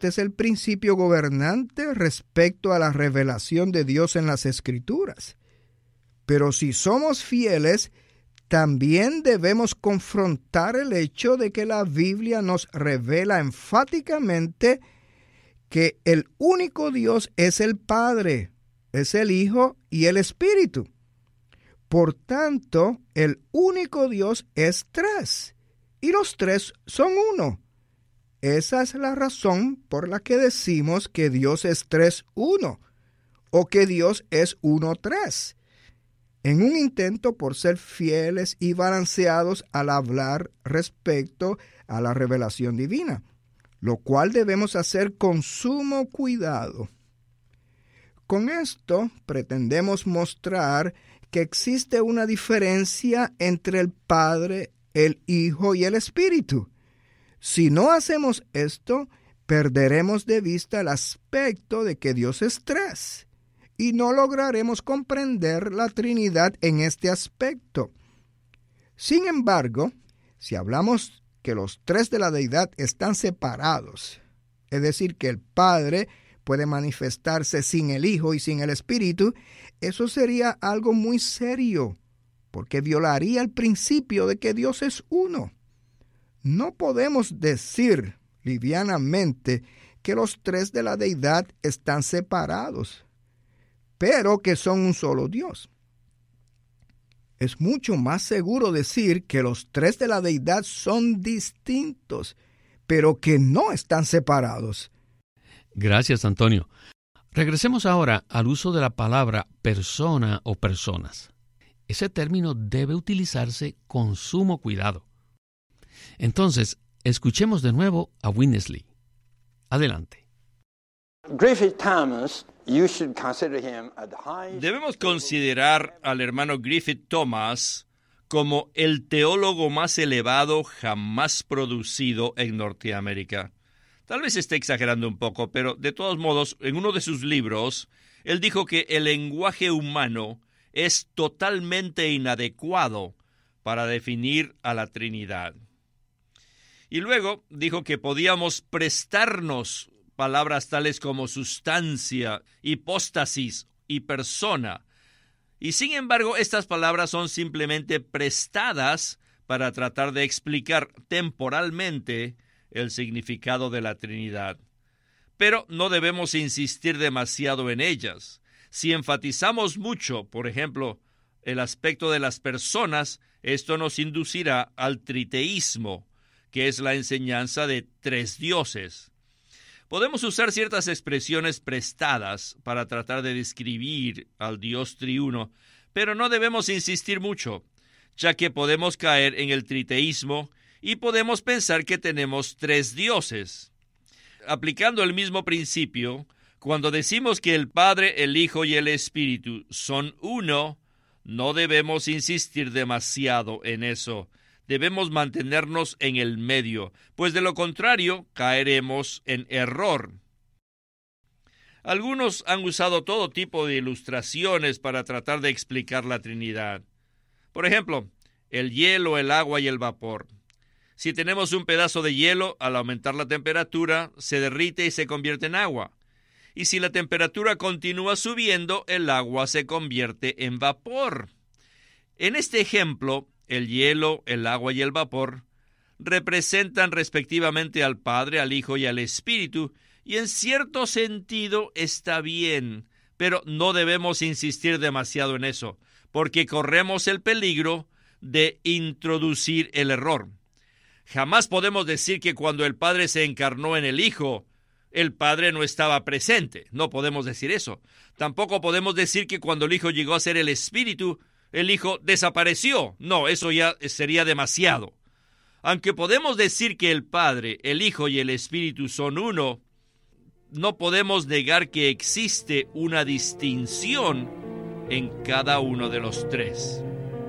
este es el principio gobernante respecto a la revelación de Dios en las Escrituras. Pero si somos fieles, también debemos confrontar el hecho de que la Biblia nos revela enfáticamente que el único Dios es el Padre, es el Hijo y el Espíritu. Por tanto, el único Dios es tres, y los tres son uno. Esa es la razón por la que decimos que Dios es 3-1, o que Dios es 1-3. En un intento por ser fieles y balanceados al hablar respecto a la revelación divina, lo cual debemos hacer con sumo cuidado. Con esto pretendemos mostrar que existe una diferencia entre el Padre, el Hijo y el Espíritu. Si no hacemos esto, perderemos de vista el aspecto de que Dios es tres, y no lograremos comprender la Trinidad en este aspecto. Sin embargo, si hablamos que los tres de la deidad están separados, es decir, que el Padre puede manifestarse sin el Hijo y sin el Espíritu, eso sería algo muy serio, porque violaría el principio de que Dios es uno. No podemos decir livianamente que los tres de la deidad están separados, pero que son un solo Dios. Es mucho más seguro decir que los tres de la deidad son distintos, pero que no están separados. Gracias, Antonio. Regresemos ahora al uso de la palabra persona o personas. Ese término debe utilizarse con sumo cuidado. Entonces, escuchemos de nuevo a Winnesley. Adelante. Debemos considerar al hermano Griffith Thomas como el teólogo más elevado jamás producido en Norteamérica. Tal vez esté exagerando un poco, pero de todos modos, en uno de sus libros, él dijo que el lenguaje humano es totalmente inadecuado para definir a la Trinidad. Y luego dijo que podíamos prestarnos palabras tales como sustancia, hipóstasis y persona. Y sin embargo, estas palabras son simplemente prestadas para tratar de explicar temporalmente el significado de la Trinidad. Pero no debemos insistir demasiado en ellas. Si enfatizamos mucho, por ejemplo, el aspecto de las personas, esto nos inducirá al triteísmo, que es la enseñanza de tres dioses. Podemos usar ciertas expresiones prestadas para tratar de describir al Dios triuno, pero no debemos insistir mucho, ya que podemos caer en el triteísmo y podemos pensar que tenemos tres dioses. Aplicando el mismo principio, cuando decimos que el Padre, el Hijo y el Espíritu son uno, no debemos insistir demasiado en eso. Debemos mantenernos en el medio, pues de lo contrario caeremos en error. Algunos han usado todo tipo de ilustraciones para tratar de explicar la Trinidad. Por ejemplo, el hielo, el agua y el vapor. Si tenemos un pedazo de hielo, al aumentar la temperatura, se derrite y se convierte en agua. Y si la temperatura continúa subiendo, el agua se convierte en vapor. En este ejemplo, el hielo, el agua y el vapor representan respectivamente al Padre, al Hijo y al Espíritu, y en cierto sentido está bien, pero no debemos insistir demasiado en eso, porque corremos el peligro de introducir el error. Jamás podemos decir que cuando el Padre se encarnó en el Hijo, el Padre no estaba presente. No podemos decir eso. Tampoco podemos decir que cuando el Hijo llegó a ser el Espíritu, el Hijo desapareció. No, eso ya sería demasiado. Aunque podemos decir que el Padre, el Hijo y el Espíritu son uno, no podemos negar que existe una distinción en cada uno de los tres.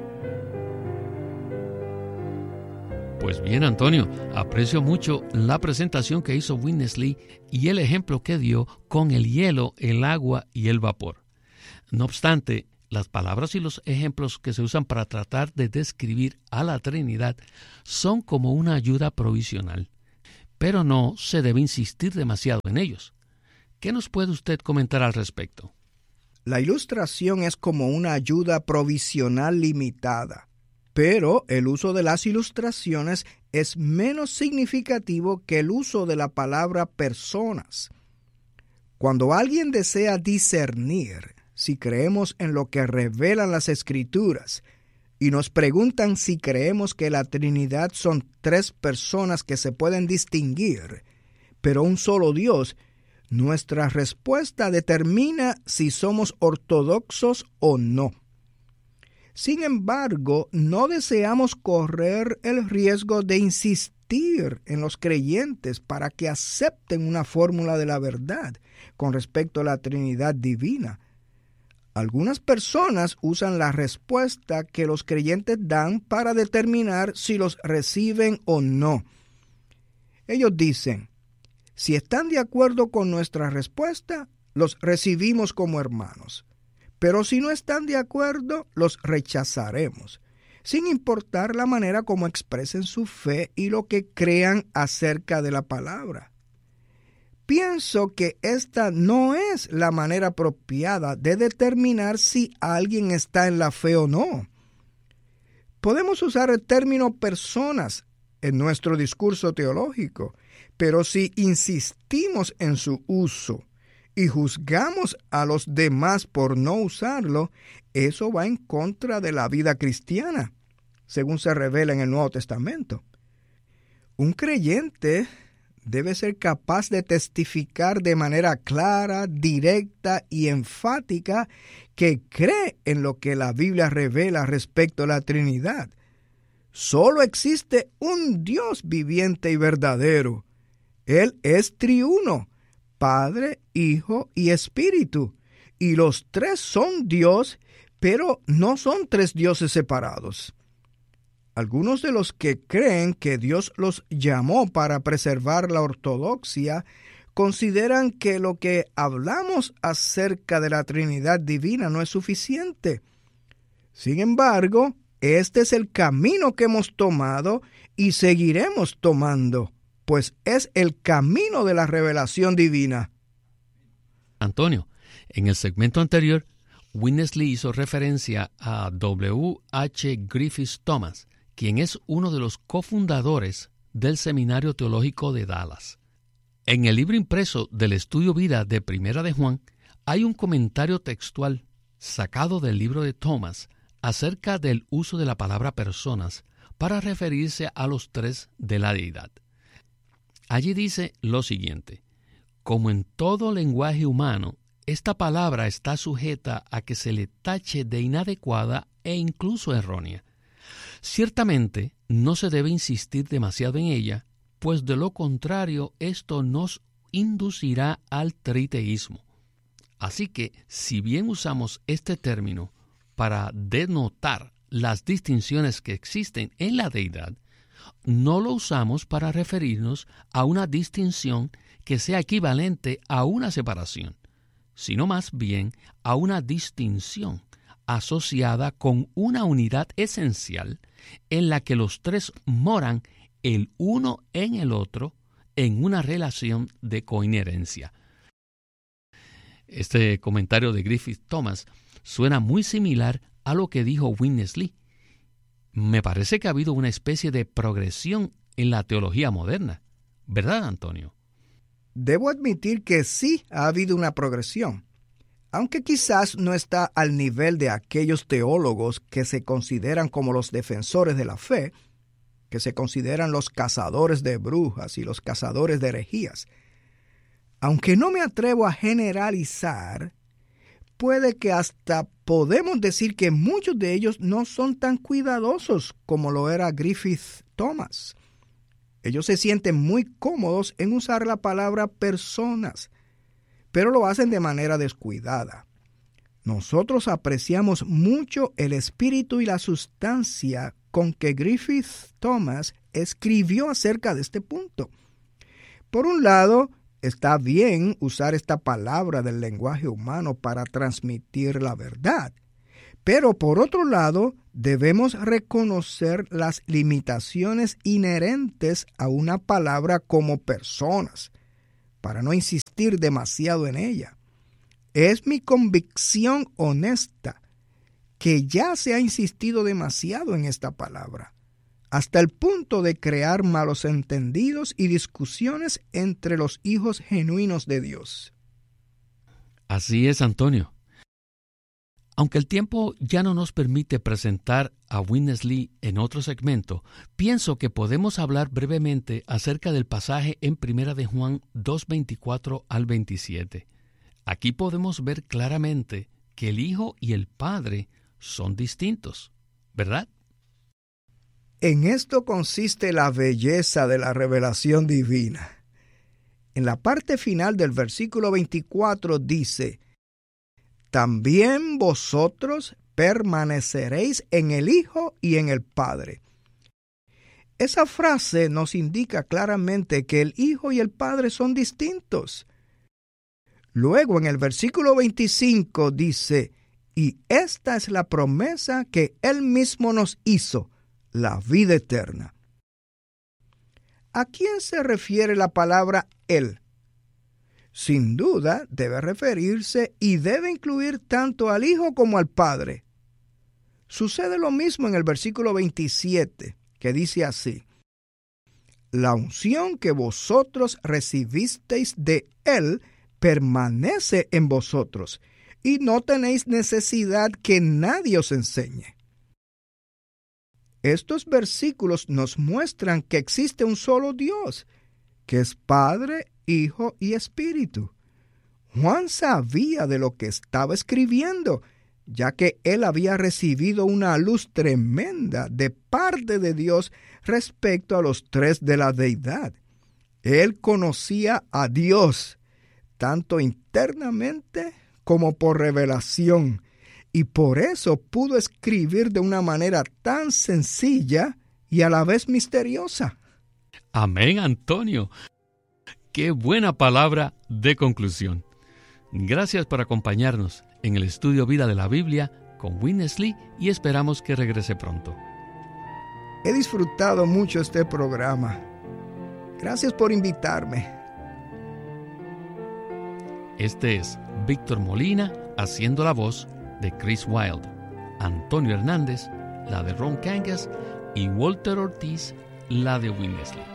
Pues bien, Antonio, aprecio mucho la presentación que hizo Winnesley y el ejemplo que dio con el hielo, el agua y el vapor. No obstante, las palabras y los ejemplos que se usan para tratar de describir a la Trinidad son como una ayuda provisional. pero no se debe insistir demasiado en ellos. ¿Qué nos puede usted comentar al respecto? La ilustración es como una ayuda provisional limitada, pero el uso de las ilustraciones es menos significativo que el uso de la palabra personas. Cuando alguien desea discernir si creemos en lo que revelan las Escrituras y nos preguntan si creemos que la Trinidad son tres personas que se pueden distinguir, pero un solo Dios, nuestra respuesta determina si somos ortodoxos o no. Sin embargo, no deseamos correr el riesgo de insistir en los creyentes para que acepten una fórmula de la verdad con respecto a la Trinidad divina. Algunas personas usan la respuesta que los creyentes dan para determinar si los reciben o no. Ellos dicen: si están de acuerdo con nuestra respuesta, los recibimos como hermanos. Pero si no están de acuerdo, los rechazaremos, sin importar la manera como expresen su fe y lo que crean acerca de la palabra. Pienso que esta no es la manera apropiada de determinar si alguien está en la fe o no. Podemos usar el término personas en nuestro discurso teológico, pero si insistimos en su uso y juzgamos a los demás por no usarlo, eso va en contra de la vida cristiana, según se revela en el Nuevo Testamento. Un creyente debe ser capaz de testificar de manera clara, directa y enfática que cree en lo que la Biblia revela respecto a la Trinidad. Solo existe un Dios viviente y verdadero. Él es triuno, Padre, Hijo y Espíritu, y los tres son Dios, pero no son tres dioses separados. Algunos de los que creen que Dios los llamó para preservar la ortodoxia consideran que lo que hablamos acerca de la Trinidad divina no es suficiente. Sin embargo, este es el camino que hemos tomado y seguiremos tomando, pues es el camino de la revelación divina. Antonio, en el segmento anterior, Witness Lee hizo referencia a W. H. Griffith Thomas, quien es uno de los cofundadores del Seminario Teológico de Dallas. En el libro impreso del Estudio Vida de Primera de Juan, hay un comentario textual sacado del libro de Thomas acerca del uso de la palabra personas para referirse a los tres de la deidad. Allí dice lo siguiente: como en todo lenguaje humano, esta palabra está sujeta a que se le tache de inadecuada e incluso errónea. Ciertamente, no se debe insistir demasiado en ella, pues de lo contrario esto nos inducirá al triteísmo. Así que, si bien usamos este término para denotar las distinciones que existen en la deidad, no lo usamos para referirnos a una distinción que sea equivalente a una separación, sino más bien a una distinción asociada con una unidad esencial en la que los tres moran el uno en el otro en una relación de coinherencia. Este comentario de Griffith Thomas suena muy similar a lo que dijo Witness Lee. Me parece que ha habido una especie de progresión en la teología moderna, ¿verdad, Antonio? Debo admitir que sí ha habido una progresión, aunque quizás no está al nivel de aquellos teólogos que se consideran como los defensores de la fe, que se consideran los cazadores de brujas y los cazadores de herejías. Aunque no me atrevo a generalizar, puede que hasta podemos decir que muchos de ellos no son tan cuidadosos como lo era Griffith Thomas. Ellos se sienten muy cómodos en usar la palabra personas, pero lo hacen de manera descuidada. Nosotros apreciamos mucho el espíritu y la sustancia con que Griffith Thomas escribió acerca de este punto. Por un lado, está bien usar esta palabra del lenguaje humano para transmitir la verdad, Pero por otro lado, debemos reconocer las limitaciones inherentes a una palabra como personas, para no insistir demasiado en ella. Es mi convicción honesta que ya se ha insistido demasiado en esta palabra, hasta el punto de crear malos entendidos y discusiones entre los hijos genuinos de Dios. Así es, Antonio. Aunque el tiempo ya no nos permite presentar a Witness Lee en otro segmento, pienso que podemos hablar brevemente acerca del pasaje en 1 de Juan 2:24 al 27. Aquí podemos ver claramente que el Hijo y el Padre son distintos, ¿verdad? En esto consiste la belleza de la revelación divina. En la parte final del versículo 24 dice: también vosotros permaneceréis en el Hijo y en el Padre. Esa frase nos indica claramente que el Hijo y el Padre son distintos. Luego en el versículo 25 dice: y esta es la promesa que Él mismo nos hizo, la vida eterna. ¿A quién se refiere la palabra Él? Sin duda debe referirse y debe incluir tanto al Hijo como al Padre. Sucede lo mismo en el versículo 27, que dice así: la unción que vosotros recibisteis de Él permanece en vosotros, y no tenéis necesidad que nadie os enseñe. Estos versículos nos muestran que existe un solo Dios, que es Padre, Hijo y Espíritu. Juan sabía de lo que estaba escribiendo, ya que él había recibido una luz tremenda de parte de Dios respecto a los tres de la deidad. Él conocía a Dios, tanto internamente como por revelación, y por eso pudo escribir de una manera tan sencilla y a la vez misteriosa. Amén, Antonio. ¡Qué buena palabra de conclusión! Gracias por acompañarnos en el estudio Vida de la Biblia con Witness Lee y esperamos que regrese pronto. He disfrutado mucho este programa. Gracias por invitarme. Este es Víctor Molina haciendo la voz de Chris Wilde, Antonio Hernández, la de Ron Kangas, y Walter Ortiz, la de Witness Lee.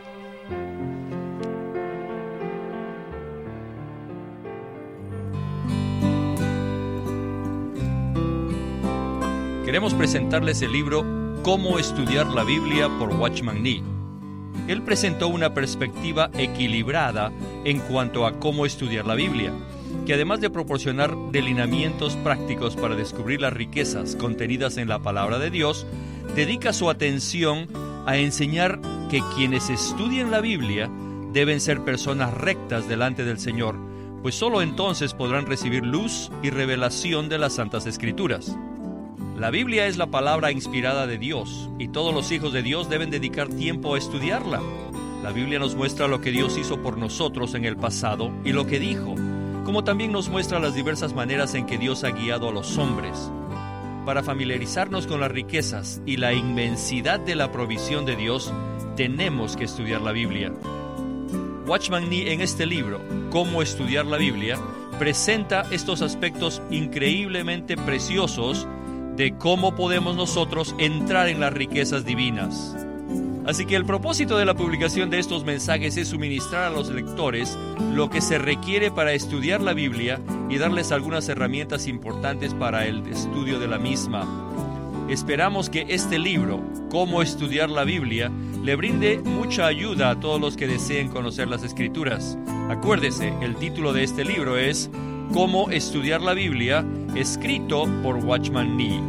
Queremos presentarles el libro Cómo estudiar la Biblia por Watchman Nee. Él presentó una perspectiva equilibrada en cuanto a cómo estudiar la Biblia, que además de proporcionar delineamientos prácticos para descubrir las riquezas contenidas en la palabra de Dios, dedica su atención a enseñar que quienes estudian la Biblia deben ser personas rectas delante del Señor, pues solo entonces podrán recibir luz y revelación de las Santas Escrituras. La Biblia es la palabra inspirada de Dios, y todos los hijos de Dios deben dedicar tiempo a estudiarla. La Biblia nos muestra lo que Dios hizo por nosotros en el pasado y lo que dijo, como también nos muestra las diversas maneras en que Dios ha guiado a los hombres. Para familiarizarnos con las riquezas y la inmensidad de la provisión de Dios, tenemos que estudiar la Biblia. Watchman Nee, en este libro, Cómo estudiar la Biblia, presenta estos aspectos increíblemente preciosos de cómo podemos nosotros entrar en las riquezas divinas. Así que el propósito de la publicación de estos mensajes es suministrar a los lectores lo que se requiere para estudiar la Biblia y darles algunas herramientas importantes para el estudio de la misma. Esperamos que este libro, Cómo estudiar la Biblia, le brinde mucha ayuda a todos los que deseen conocer las Escrituras. Acuérdese, el título de este libro es Cómo estudiar la Biblia, escrito por Watchman Nee.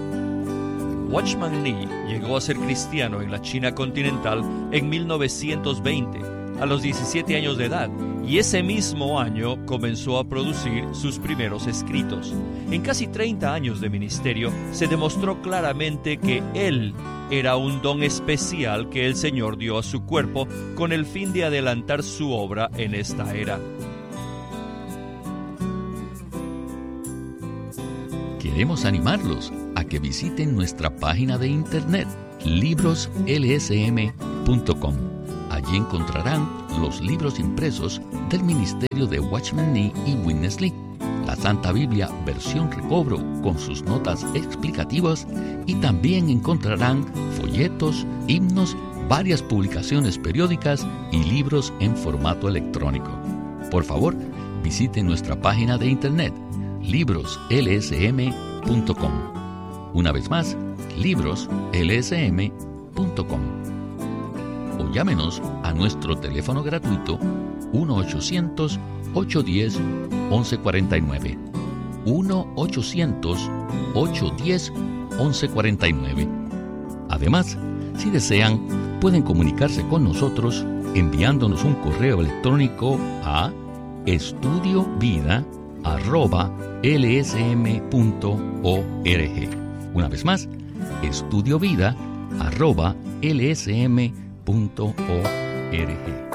Watchman Nee llegó a ser cristiano en la China continental en 1920, a los 17 años de edad, y ese mismo año comenzó a producir sus primeros escritos. En casi 30 años de ministerio, se demostró claramente que él era un don especial que el Señor dio a su cuerpo con el fin de adelantar su obra en esta era. Qué queremos animarlos a que visiten nuestra página de internet, libroslsm.com. Allí encontrarán los libros impresos del ministerio de Watchman Nee y Witness Lee, la Santa Biblia versión recobro con sus notas explicativas, y también encontrarán folletos, himnos, varias publicaciones periódicas y libros en formato electrónico. Por favor, visite nuestra página de internet, libroslsm.com. Una vez más, libroslsm.com. O llámenos a nuestro teléfono gratuito 1-800-810-1149. 1-800-810-1149. Además, si desean, pueden comunicarse con nosotros enviándonos un correo electrónico a estudiovida@lsm.org. Una vez más, estudiovida@lsm.org.